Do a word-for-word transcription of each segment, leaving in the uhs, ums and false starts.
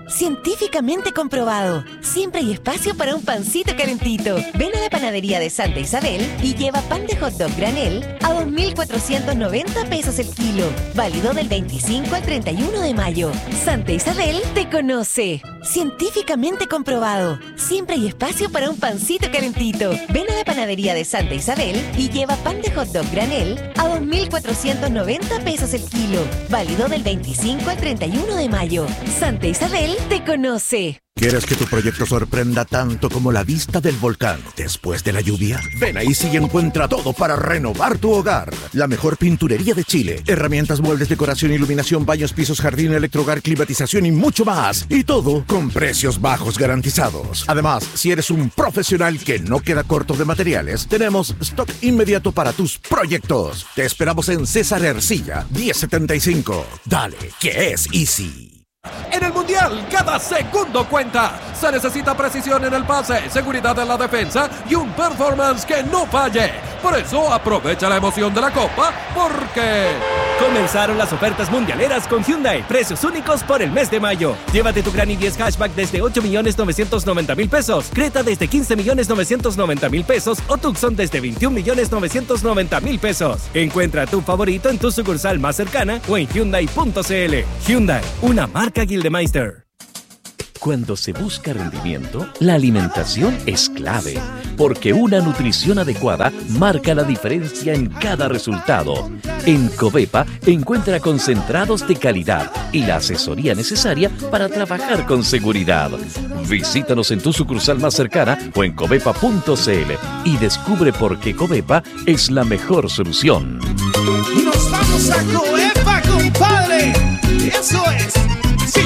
científicamente comprobado. Siempre hay espacio para un pancito calentito. Ven a la panadería de Santa Isabel y lleva pan de hot dog granel a dos mil cuatrocientos noventa pesos el kilo. Válido del veinticinco al treinta y uno de mayo. Santa Isabel te conoce. Científicamente comprobado. Siempre hay espacio para un pancito calentito. Ven a la panadería de Santa Isabel y lleva pan de hot dog granel a dos mil cuatrocientos noventa pesos el kilo. Válido del veinticinco al treinta y uno de mayo. Santa Isabel te conoce. ¿Quieres que tu proyecto sorprenda tanto como la vista del volcán después de la lluvia? Ven a Easy y encuentra todo para renovar tu hogar. La mejor pinturería de Chile. Herramientas, muebles, decoración, iluminación, baños, pisos, jardín, electrohogar, climatización y mucho más. Y todo con precios bajos garantizados. Además, si eres un profesional que no queda corto de materiales, tenemos stock inmediato para tus proyectos. Te esperamos en César Ercilla, diez setenta y cinco. Dale, que es Easy. En el Mundial, cada segundo cuenta. Se necesita precisión en el pase, seguridad en la defensa y un performance que no falle. Por eso, aprovecha la emoción de la Copa, porque... Comenzaron las ofertas mundialeras con Hyundai. Precios únicos por el mes de mayo. Llévate tu Gran i diez Hatchback desde ocho millones novecientos noventa mil pesos. Creta desde quince millones novecientos noventa mil pesos. O Tucson desde veintiún millones novecientos noventa mil pesos. Encuentra tu favorito en tu sucursal más cercana o en Hyundai punto c l. Hyundai, una marca Gildemeister. Cuando se busca rendimiento, la alimentación es clave, porque una nutrición adecuada marca la diferencia en cada resultado. En Covepa encuentra concentrados de calidad y la asesoría necesaria para trabajar con seguridad. Visítanos en tu sucursal más cercana o en covepa punto c l y descubre por qué Covepa es la mejor solución. Y nos vamos a Covepa, compadre. Eso es. Sí.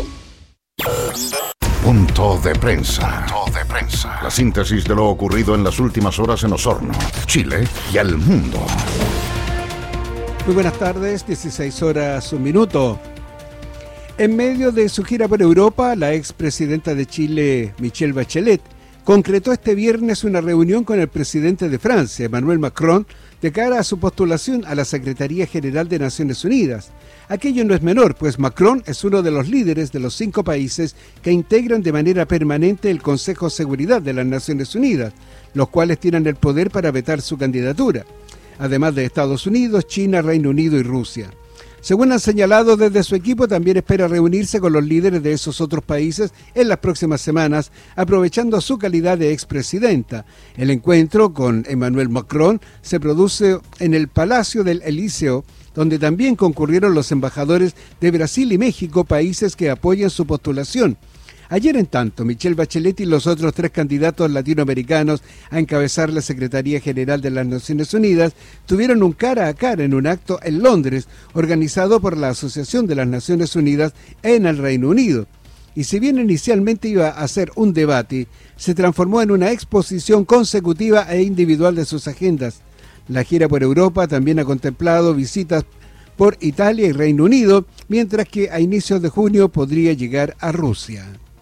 Punto de prensa. Punto de prensa. La síntesis de lo ocurrido en las últimas horas en Osorno, Chile y al mundo. Muy buenas tardes, dieciséis horas, un minuto. En medio de su gira por Europa, la expresidenta de Chile, Michelle Bachelet, concretó este viernes una reunión con el presidente de Francia, Emmanuel Macron, de cara a su postulación a la Secretaría General de Naciones Unidas. Aquello no es menor, pues Macron es uno de los líderes de los cinco países que integran de manera permanente el Consejo de Seguridad de las Naciones Unidas, los cuales tienen el poder para vetar su candidatura, además de Estados Unidos, China, Reino Unido y Rusia. Según han señalado desde su equipo, también espera reunirse con los líderes de esos otros países en las próximas semanas, aprovechando su calidad de expresidenta. El encuentro con Emmanuel Macron se produce en el Palacio del Elíseo, donde también concurrieron los embajadores de Brasil y México, países que apoyan su postulación. Ayer, en tanto, Michelle Bachelet y los otros tres candidatos latinoamericanos a encabezar la Secretaría General de las Naciones Unidas tuvieron un cara a cara en un acto en Londres, organizado por la Asociación de las Naciones Unidas en el Reino Unido. Y si bien inicialmente iba a ser un debate, se transformó en una exposición consecutiva e individual de sus agendas. La gira por Europa también ha contemplado visitas por Italia y Reino Unido, mientras que a inicios de junio podría llegar a Rusia.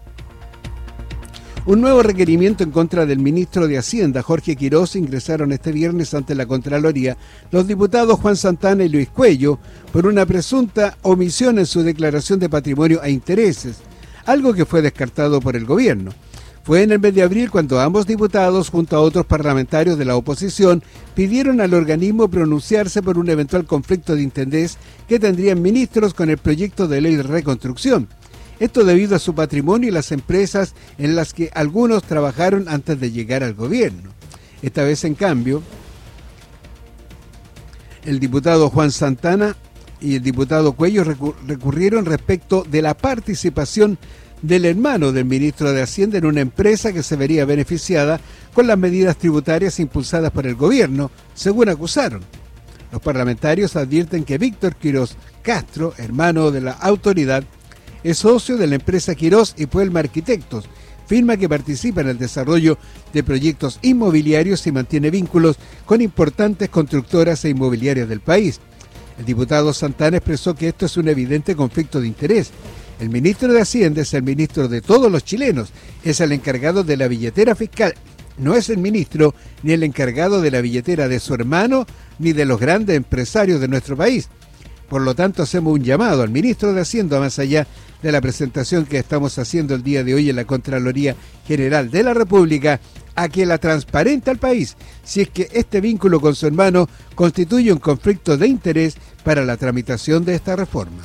Un nuevo requerimiento en contra del ministro de Hacienda, Jorge Quirós, ingresaron este viernes ante la Contraloría los diputados Juan Santana y Luis Cuello por una presunta omisión en su declaración de patrimonio e intereses, algo que fue descartado por el gobierno. Fue en el mes de abril cuando ambos diputados, junto a otros parlamentarios de la oposición, pidieron al organismo pronunciarse por un eventual conflicto de interés que tendrían ministros con el proyecto de ley de reconstrucción. Esto debido a su patrimonio y las empresas en las que algunos trabajaron antes de llegar al gobierno. Esta vez, en cambio, el diputado Juan Santana y el diputado Cuello recurrieron respecto de la participación del hermano del ministro de Hacienda en una empresa que se vería beneficiada con las medidas tributarias impulsadas por el gobierno, según acusaron. Los parlamentarios advierten que Víctor Quirós Castro, hermano de la autoridad, es socio de la empresa Quirós y Puelma Arquitectos, firma que participa en el desarrollo de proyectos inmobiliarios y mantiene vínculos con importantes constructoras e inmobiliarias del país. El diputado Santana expresó que esto es un evidente conflicto de interés. El ministro de Hacienda es el ministro de todos los chilenos, es el encargado de la billetera fiscal, no es el ministro ni el encargado de la billetera de su hermano ni de los grandes empresarios de nuestro país. Por lo tanto, hacemos un llamado al ministro de Hacienda, más allá de la presentación que estamos haciendo el día de hoy en la Contraloría General de la República, a que la transparente al país si es que este vínculo con su hermano constituye un conflicto de interés para la tramitación de esta reforma.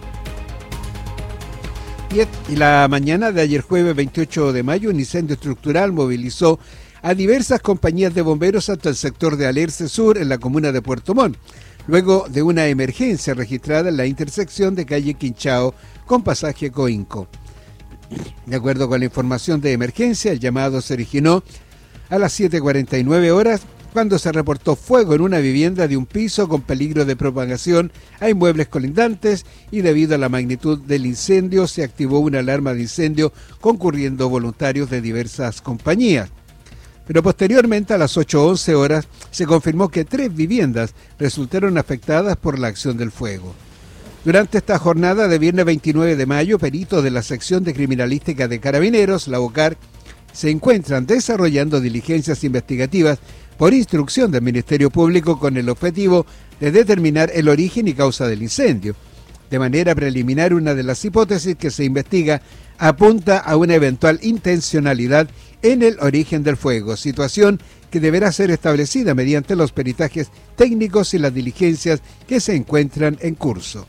Y la mañana de ayer jueves veintiocho de mayo, un incendio estructural movilizó a diversas compañías de bomberos hasta el sector de Alerce Sur, en la comuna de Puerto Montt, luego de una emergencia registrada en la intersección de calle Quinchao con pasaje Coinco. De acuerdo con la información de emergencia, el llamado se originó a las siete cuarenta y nueve horas, cuando se reportó fuego en una vivienda de un piso con peligro de propagación a inmuebles colindantes, y debido a la magnitud del incendio se activó una alarma de incendio concurriendo voluntarios de diversas compañías. Pero posteriormente, a las ocho once horas, se confirmó que tres viviendas resultaron afectadas por la acción del fuego. Durante esta jornada de viernes veintinueve de mayo, peritos de la sección de criminalística de Carabineros, la OCAR, se encuentran desarrollando diligencias investigativas por instrucción del Ministerio Público con el objetivo de determinar el origen y causa del incendio. De manera preliminar, una de las hipótesis que se investiga apunta a una eventual intencionalidad en el origen del fuego, situación que deberá ser establecida mediante los peritajes técnicos y las diligencias que se encuentran en curso.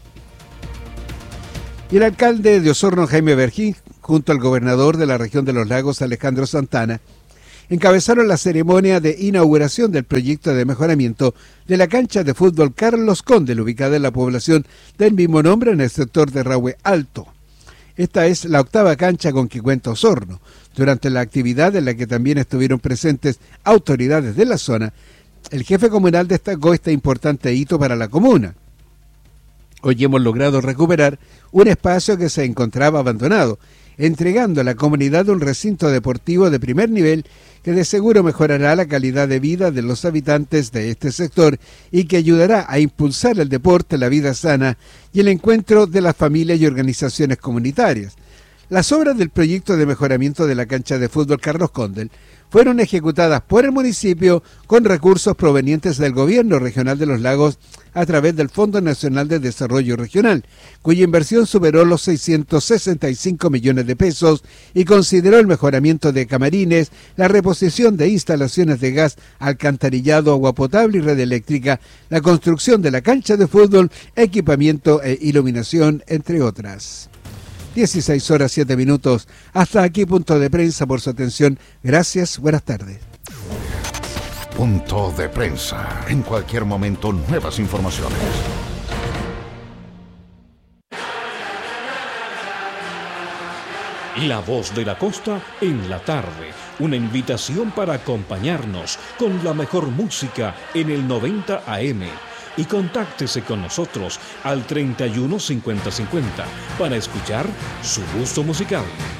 Y el alcalde de Osorno, Jaime Bergín, junto al gobernador de la región de los Lagos, Alejandro Santana, encabezaron la ceremonia de inauguración del proyecto de mejoramiento de la cancha de fútbol Carlos Condel, ubicada en la población del mismo nombre en el sector de Rahue Alto. Esta es la octava cancha con que cuenta Osorno. Durante la actividad, en la que también estuvieron presentes autoridades de la zona, el jefe comunal destacó este importante hito para la comuna. Hoy hemos logrado recuperar un espacio que se encontraba abandonado, entregando a la comunidad un recinto deportivo de primer nivel que de seguro mejorará la calidad de vida de los habitantes de este sector y que ayudará a impulsar el deporte, la vida sana y el encuentro de las familias y organizaciones comunitarias. Las obras del proyecto de mejoramiento de la cancha de fútbol Carlos Condel fueron ejecutadas por el municipio con recursos provenientes del Gobierno Regional de los Lagos a través del Fondo Nacional de Desarrollo Regional, cuya inversión superó los seiscientos sesenta y cinco millones de pesos y consideró el mejoramiento de camarines, la reposición de instalaciones de gas, alcantarillado, agua potable y red eléctrica, la construcción de la cancha de fútbol, equipamiento e iluminación, entre otras. dieciséis horas siete minutos. Hasta aquí Punto de Prensa. Por su atención. Gracias. Buenas tardes. Punto de Prensa. En cualquier momento, nuevas informaciones. La Voz de la Costa en la tarde. Una invitación para acompañarnos con la mejor música en el noventa A M. Y contáctese con nosotros al treinta y uno cincuenta cincuenta para escuchar su gusto musical.